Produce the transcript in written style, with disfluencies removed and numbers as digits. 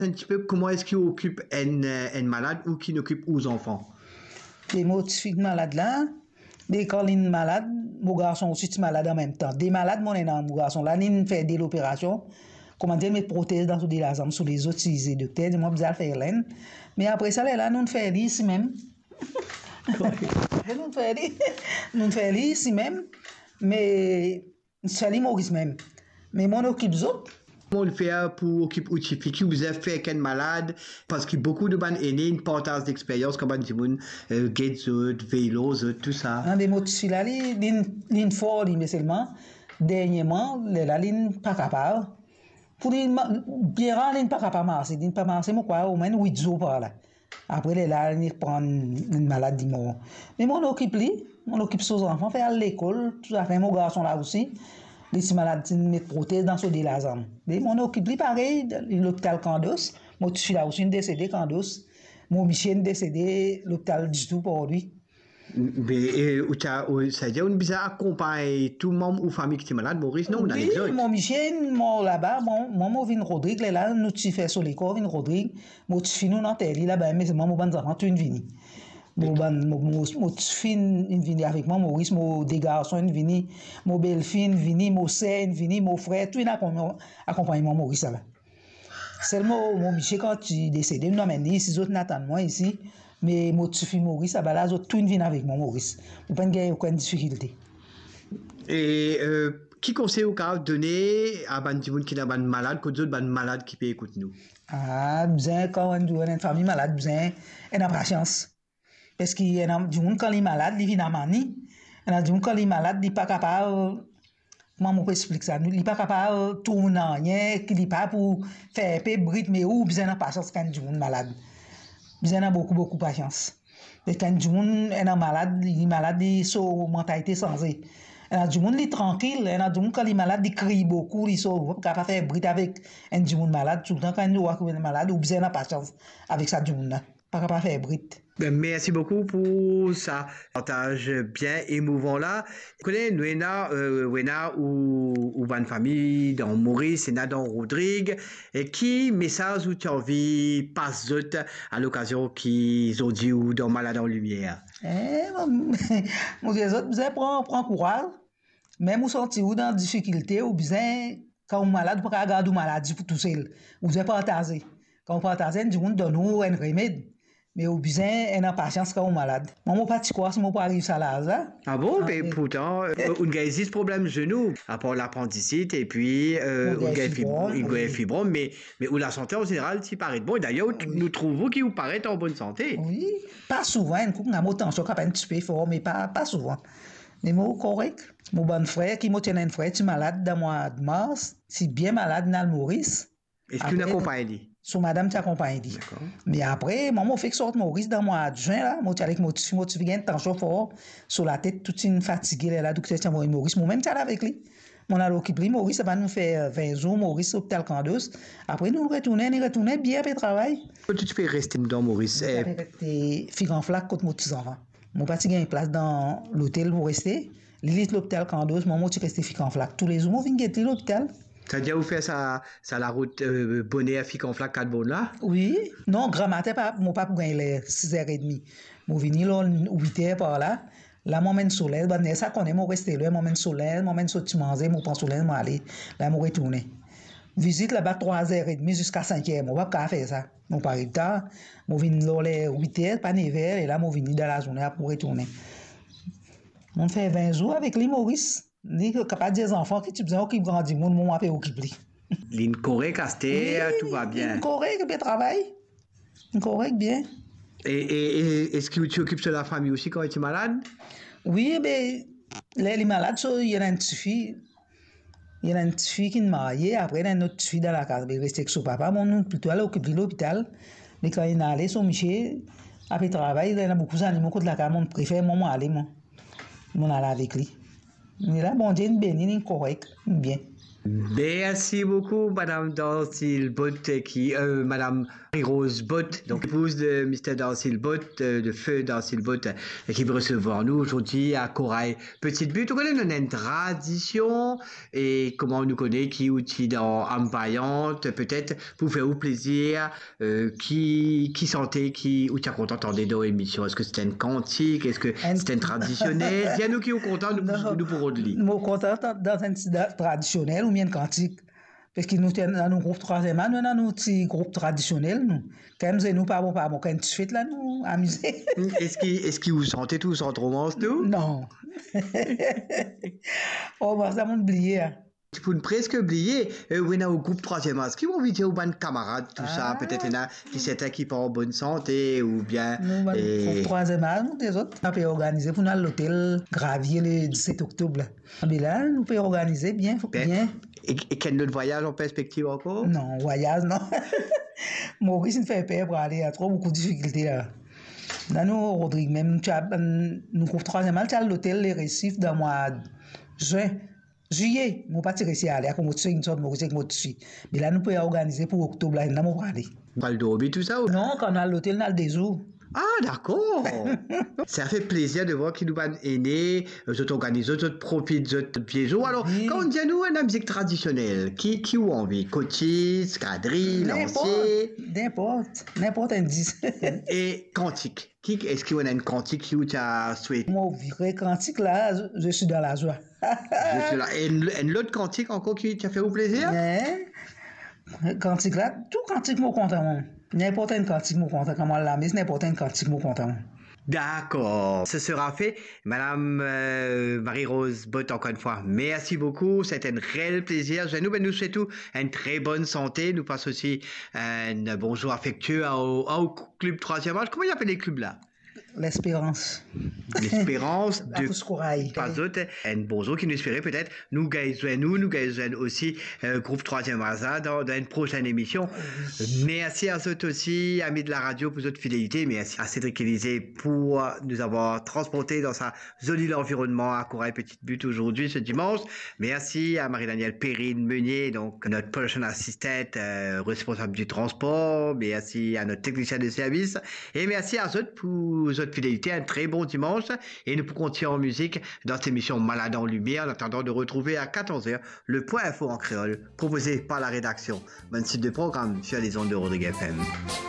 Un petit peu comment est-ce qu'il occupe un malade ou qui occupe aux enfants? Les motifs malades là, mais quand il est malade, mon garçon aussi est malade en même temps. Des malades, mon garçon là, il fait de l'opération. Comment dire, mettre prothèse dans les lasams sur les autres, utiliser docteur, moi, je vais faire l'aine. Mais après ça, là, nous faisons ici même. Nous faisons ici même. Mais c'est Maurice même. Mais mon occupe autres. Comment on le fait pour occuper qui vous avez fait qu'un malade? Parce que beaucoup de bandes aînés, une partage d'expérience, comme on dit, gates, vélos, tout ça. Un des motifs là, l'in fort, mais seulement, dernièrement, la ligne pas capable. Pour dire, bien rare, l'in pas capable de marcher. L'in pas marcher, moi, quoi, au moins 8 jours par là. Après, là, il prend une maladie mort. Mais mon occupe ses enfants, fait à l'école, tout à fait, mon garçon là aussi. Les petits malades, ils mettent prothèse dans ce délazam. Mais mon occupe, pareil, l'hôpital Candos. Mon petit là aussi, décédé Candos. Mon Michel décédé, l'hôpital du tout pour lui. Mais ça veut dire qu'on peut accompagner tout le monde ou famille qui est malade, Maurice, non, oui, mon Michel, moi là-bas, moi, Vin Rodrigue, là, nous t'y fait sur l'école, Vin Rodrigue, moi, tu finis dans tel là-bas, mais c'est moi, mon bon enfant, tu es venu. Mon fille vini avec moi, Maurice, mon des garçons vini, mon belle-fille vini, mon sœur vini, mon frère, tout est accompagnement Maurice là. Seulement, mon Michel, quand tu décédé, nous amène ici, les autres n'attendent moi ici, mais mon fille Maurice, là, les autres, tout vient avec moi, Maurice. Vous ne pouvez pas aucune difficulté. Et qui conseille au cas donner à Bandimoun qui est malade, que d'autres malades qui peuvent écouter nous? Ah, bien, quand on a une famille malade, bien, on a patience. Parce qu'il y a des gens quand il est malade, il vient à mani. Il y a des gens quand il est malade, il n'est pas capable, comment on peut expliquer ça, il n'est pas capable de tourner rien, il n'est pas pour faire un peu de bruit, mais où besoin de patience quand il est malade. Besoin de beaucoup de patience. Et quand il est malade, il est malade, il est sur mentalité changée. Il y a des gens qui sont tranquilles, il y a des gens quand il est malade, il crie beaucoup, il sont capables de faire bruit avec un gens malade. Tout le temps quand il est malade, il a besoin de patience avec ça, pas capable de faire bruit. Merci beaucoup pour ça partage bien émouvant là. Connais Wena ou bonne famille dans Maurice et dans Rodrigue et qui message ou tu as envie passe à l'occasion qu'ils ont dit ou dans Malade en lumière. Mon Dieu, vous avez prend courage. Même vous sentez ou dans difficulté ou bien quand vous malade vous pas garder maladie pour tout seul. Vous avez partager. Quand vous partagez, du monde donne nous un remède. Mais au besoin, on a patience quand on est malade. Moi, je ne sais pas si je ne peux arriver à là. Ah bon? Mais pourtant, on a ce problème de genou, à part l'appendicite, et puis, on a fibrome, mais où la santé en général, c'est paraît bon. Et d'ailleurs, nous trouvons qui vous paraît en bonne santé. Oui, pas souvent. On a tension qui est un petit peu fort, mais pas souvent. Mais moi, correct. Mon bon frère, qui m'a tenu un frère, tu es malade dans le mois de mars, si bien malade dans le Maurice. Est-ce que tu accompagnes? Sur madame t'accompagne. Mais après, moi, fait que sorte Maurice dans le mois de juin, là, moi, avec mon tu viens de tension fort sur la tête, toute une fatiguée, là, docteur t'envoie Maurice, moi-même, t'es avec lui. Mon a occupé Maurice, ça va nous faire 20 jours, Maurice, hôpital Candos. Après, nous retournons bien après le travail. Tu peux rester dans Maurice? Je peux rester fille en flaque contre mon petit enfant. Mon parti gagne une place dans l'hôtel pour rester. L'élite l'hôpital Candos, moi, tu restes fille en flaque. Tous les jours, moi, je viens guetter l'hôpital. Tu as déjà fait ça la route bonnet à Fic en flac 4 bonnes là? Oui. Non, grand matin, mon papa gagne les 6h30. Mon venu là, 8h par là. Là, moi, je soleil. Ben, ça connaît, moi, rester là. Moi, je soleil. Moi, je sorti manger. Moi, prends soleil, moi, aller. Là, moi, retourner. Visite là-bas 3h30 jusqu'à 5h. Moi, pas faire ça. Moi, pas de temps. Moi, venu là, les 8h, pas 9h. Et là, moi, venu dans la journée pour retourner. On fait 20 jours avec lui, Maurice. Ni capable des enfants qui tu besoin qui grandit mon mon appel occupé. Ligne correcte casté, tout va bien. Ligne correcte bien travail. Ligne correcte bien. Et est-ce que tu occupes de la famille aussi quand tu es malade? Oui, ben les malades, il y a une petite fille. Il y a une petite fille qui est mariée, après il y a une autre fille dans la case, il reste avec son papa, mon plutôt elle occupe de l'hôpital. Mais quand il est allé, son Michel, après travail, il y a beaucoup d'animaux contre la case, mon préfère moi aller moi. Mon aller avec lui. Mais là, bon Dieu, il est correct, bien. Merci beaucoup, Madame Darcy Bott, Madame Rose Bott, donc épouse de Mr. Darcy Bott, de feu Darcy Bott, qui veut recevoir nous aujourd'hui à Corail Petite Butte. On connaît une tradition et comment on nous connaît, qui outil dans Ampaillante, peut-être pour faire au plaisir, qui sentait, ou t'as content d'entendre dans l'émission. Est-ce que c'était une cantique, est-ce que c'était une traditionnelle? Dis-nous qui est content, nous pourrons le lire. Nous content dans un traditionnel ou bien cantique. Parce que nous sommes dans nos groupes troisième an, nous dans nos petits groupes traditionnels, nous. Quand nous pas bon, quand tu fais là, nous amuser. Est-ce que vous sentez tous en romance, nous? Non. Oh, bah, ça m'a oublié. Tu peux presque oublier, on a au groupe troisième âge, qui vont inviter aux bonnes camarades, tout ça, peut-être il y en a qui s'étaient qui pas en bonne santé, ou bien... Nous, groupe troisième âge, nous, des autres, on peut organiser pour nous à l'hôtel Gravier le 17 octobre. Mais là, nous pouvons organiser bien, bien. Et quel autre voyage en perspective encore? Non, voyage, non. Maurice, il me fait peur pour aller, il y a trop beaucoup de difficultés là. Dans nous, Rodrigue, même, nous, groupe troisième âge, tu as l'hôtel Les Récifs dans le mois de juillet, nous pas réussi à aller, comme tu sais, une sorte de Maurice avec moi dessus. Mais là, nous pouvons organiser pour octobre, là, nous pas aller. Pas le dormir, tout ça? Ou... Non, quand on a l'hôtel, on a des jours. Ah, d'accord. Ça fait plaisir de voir qu'ils nous sont aînés, ils organisent, ils profitent de piégeaux. Alors, oui. Quand on dit à nous une musique traditionnelle, qui a envie? Cotis, quadrille, lancier? N'importe un 10. Et cantique. Est-ce qu'il y a une cantique qui tu as souhaité? Moi, vrai cantique, là, je suis dans la joie. Je suis là. Et l'autre cantique encore qui t'a fait au plaisir? Cantique là, tout cantique, moi, content. N'importe un cantique, moi, content. Comme on l'a mis, n'importe un cantique, moi, content. D'accord, ce sera fait. Madame Marie-Rose Bott, encore une fois, merci beaucoup. C'était un réel plaisir. Nous souhaitons une très bonne santé. Nous passons aussi un bonjour affectueux au club 3e âge. Comment il appelle les clubs là? L'espérance. L'espérance de Corail. Pas d'autres. Un bonjour qui nous espérait peut-être. Nous gagnons aussi groupe 3e âge dans une prochaine émission. Oui. Merci à eux aussi, amis de la radio, pour votre fidélité. Merci à Cédric Élysée pour nous avoir transporté dans sa jolie environnement à Corail Petite Butte aujourd'hui, ce dimanche. Merci à Marie-Danielle Perrine Meunier, donc notre production assistant, responsable du transport. Merci à notre technicien de service. Et merci à eux pour votre fidélité, un très bon dimanche et nous pourrons continuer en musique dans cette émission Malade en Lumière en attendant de retrouver à 14h le point info en créole proposé par la rédaction. Bon site de programme sur les ondes de Rodrigue FM.